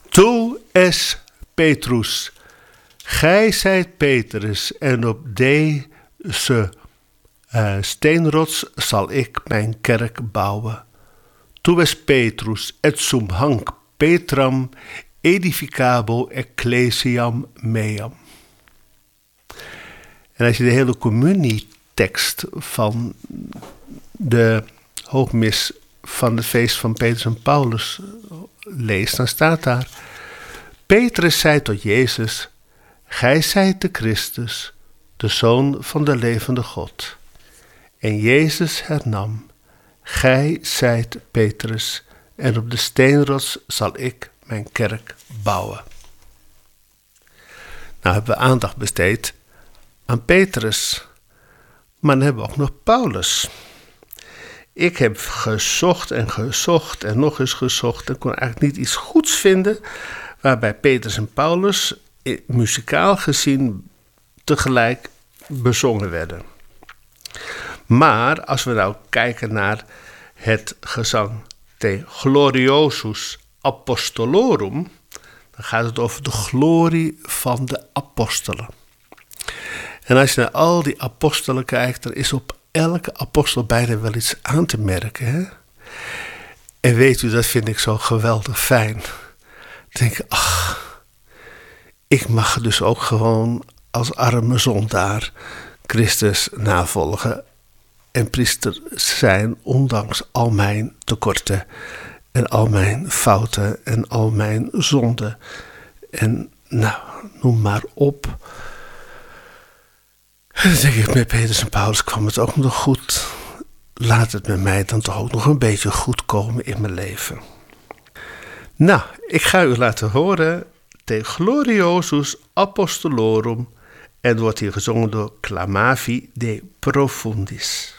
Tu es Petrus, gij zijt Petrus, en op deze steenrots zal ik mijn kerk bouwen. Tu es Petrus, et sum hanc Petram edificabo ecclesiam meam. En als je de hele communietekst van de hoogmis van het feest van Petrus en Paulus leest, dan staat daar: Petrus zei tot Jezus: gij zijt de Christus, de Zoon van de levende God. En Jezus hernam: gij zijt Petrus, en op de steenrots zal ik mijn kerk bouwen. Nou hebben we aandacht besteed aan Petrus, maar dan hebben we ook nog Paulus. Ik heb gezocht en nog eens gezocht en kon eigenlijk niet iets goeds vinden waarbij Petrus en Paulus muzikaal gezien tegelijk bezongen werden. Maar als we nou kijken naar het gezang Te Gloriosus Apostolorum, dan gaat het over de glorie van de apostelen. En als je naar al die apostelen kijkt, er is op elke apostel bijna wel iets aan te merken. Hè? En weet u, dat vind ik zo geweldig fijn. Ik denk, ik mag dus ook gewoon als arme zondaar Christus navolgen en priester zijn, ondanks al mijn tekorten en al mijn fouten en al mijn zonden. En nou, noem maar op. En dan denk ik, met Petrus en Paulus kwam het ook nog goed. Laat het met mij dan toch ook nog een beetje goed komen in mijn leven. Nou, ik ga u laten horen Te Gloriosus Apostolorum. En wordt hier gezongen door Clamavi de Profundis.